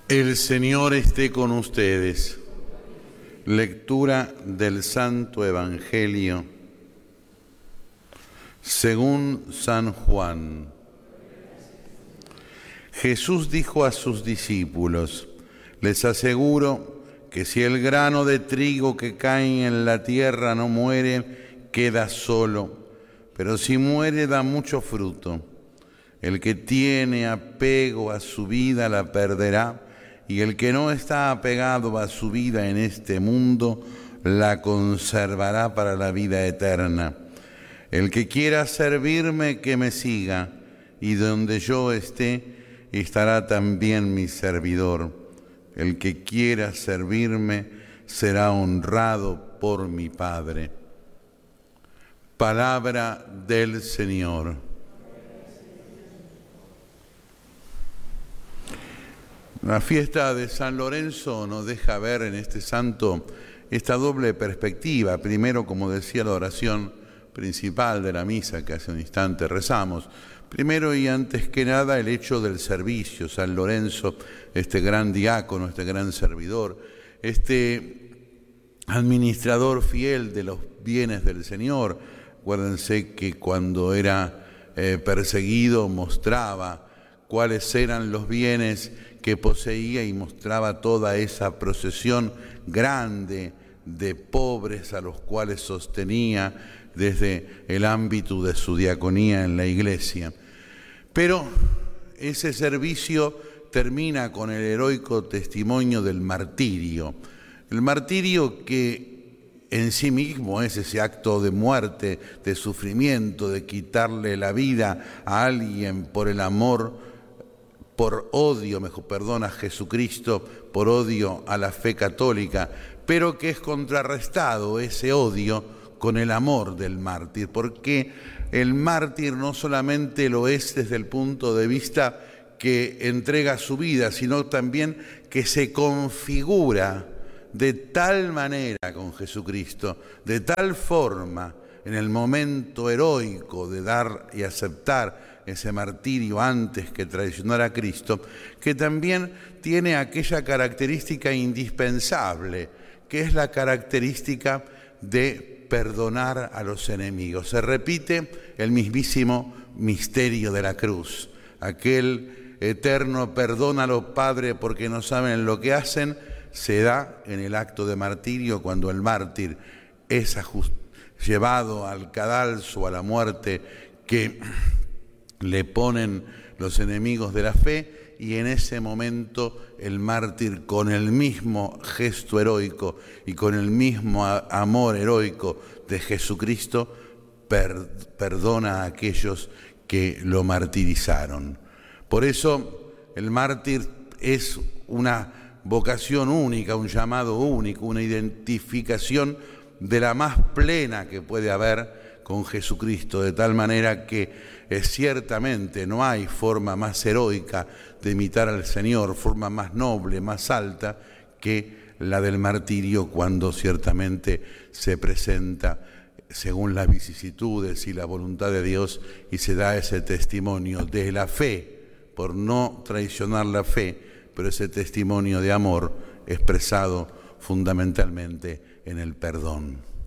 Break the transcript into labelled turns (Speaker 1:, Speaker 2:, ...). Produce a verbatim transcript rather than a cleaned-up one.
Speaker 1: El Señor esté con ustedes. Lectura del Santo Evangelio según San Juan. Jesús dijo a sus discípulos: les aseguro que si el grano de trigo que cae en la tierra no muere, queda solo, pero si muere da mucho fruto. El que tiene apego a su vida la perderá, y el que no está apegado a su vida en este mundo la conservará para la vida eterna. El que quiera servirme, que me siga, y donde yo esté, estará también mi servidor. El que quiera servirme será honrado por mi Padre. Palabra del Señor. La fiesta de San Lorenzo nos deja ver en este santo esta doble perspectiva. Primero, como decía la oración principal de la misa que hace un instante rezamos, primero y antes que nada el hecho del servicio. San Lorenzo, este gran diácono, este gran servidor, este administrador fiel de los bienes del Señor. Acuérdense que cuando era eh, perseguido mostraba cuáles eran los bienes que poseía y mostraba toda esa procesión grande de pobres a los cuales sostenía desde el ámbito de su diaconía en la iglesia. Pero ese servicio termina con el heroico testimonio del martirio. El martirio que en sí mismo es ese acto de muerte, de sufrimiento, de quitarle la vida a alguien por el amor, por odio, mejor perdón, a Jesucristo, por odio a la fe católica, pero que es contrarrestado ese odio con el amor del mártir, porque el mártir no solamente lo es desde el punto de vista que entrega su vida, sino también que se configura de tal manera con Jesucristo, de tal forma, en el momento heroico de dar y aceptar ese martirio antes que traicionar a Cristo, que también tiene aquella característica indispensable, que es la característica de perdonar a los enemigos. Se repite el mismísimo misterio de la cruz. Aquel eterno perdónalo, Padre, porque no saben lo que hacen, se da en el acto de martirio cuando el mártir es ajustado, llevado al cadalso, a la muerte que le ponen los enemigos de la fe, y en ese momento el mártir, con el mismo gesto heroico y con el mismo amor heroico de Jesucristo, per, perdona a aquellos que lo martirizaron. Por eso el mártir es una vocación única, un llamado único, una identificación de la más plena que puede haber con Jesucristo, de tal manera que eh, ciertamente no hay forma más heroica de imitar al Señor, forma más noble, más alta que la del martirio, cuando ciertamente se presenta según las vicisitudes y la voluntad de Dios y se da ese testimonio de la fe, por no traicionar la fe, pero ese testimonio de amor expresado fundamentalmente en el perdón.